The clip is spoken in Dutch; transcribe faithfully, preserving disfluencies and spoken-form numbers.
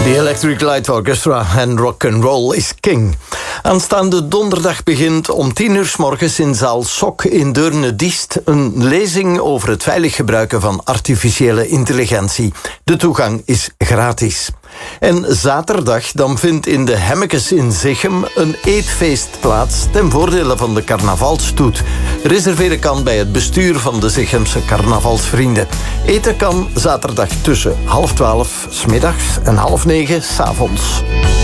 The Electric Light Orchestra en Rock'n'Roll is King. Aanstaande donderdag begint om tien uur 's morgens in zaal Sok in Deurne-Diest een lezing over het veilig gebruiken van artificiële intelligentie. De toegang is gratis. En zaterdag dan vindt in de Hemmekes in Zichem een eetfeest plaats ten voordele van de carnavalsstoet. Reserveren kan bij het bestuur van de Zichemse carnavalsvrienden. Eten kan zaterdag tussen half twaalf 's middags en half negen 's avonds.